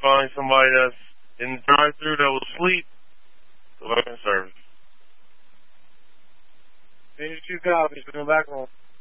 find somebody that's in the drive-thru that will sleep, deliver service. Finish 2 copies, come back home.